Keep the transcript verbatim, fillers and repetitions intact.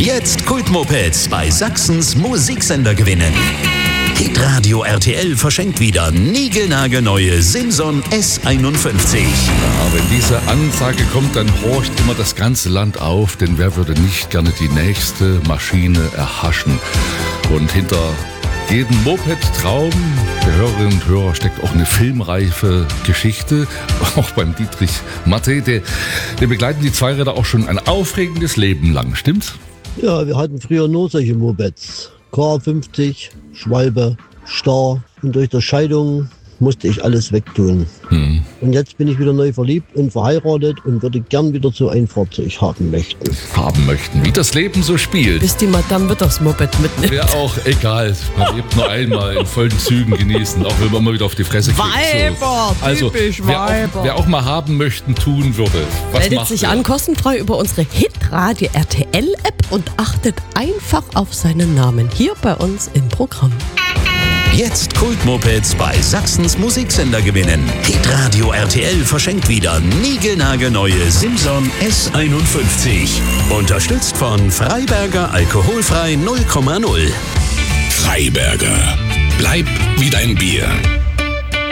Jetzt Kultmopeds bei Sachsens Musiksender gewinnen. Hitradio R T L verschenkt wieder niegelnagelneue Simson S einundfünfzig. Ja, wenn diese Ansage kommt, dann horcht immer das ganze Land auf, denn wer würde nicht gerne die nächste Maschine erhaschen? Und hinter jedem Moped-Traum der Hörerinnen und Hörer steckt auch eine filmreife Geschichte. Auch beim Dietrich Matte, der, der begleiten die Zweiräder auch schon ein aufregendes Leben lang, stimmt's? Ja, wir hatten früher nur solche Mopeds. K fünfzig, Schwalbe, Star. Und durch die Scheidung musste ich alles wegtun. Hm. Und jetzt bin ich wieder neu verliebt und verheiratet und würde gern wieder so ein Fahrzeug haben möchten. Haben möchten, wie das Leben so spielt. Bis die Madame wird das Moped mitnimmt. Wäre auch egal. Man lebt nur einmal in vollen Zügen genießen, auch wenn man mal wieder auf die Fresse kriegt. Weiber, so. Also, typisch wer Weiber. auch, wer auch mal haben möchten, tun würde. Was Meldet macht sich er? an, kostenfrei über unsere Hitradio R T L App und achtet einfach auf seinen Namen hier bei uns im Programm. Jetzt Kultmopeds bei Sachsens Musiksender gewinnen. Hitradio R T L verschenkt wieder niegelnagelneue Simson S einundfünfzig. Unterstützt von Freiberger Alkoholfrei null Komma null. Freiberger. Bleib wie dein Bier.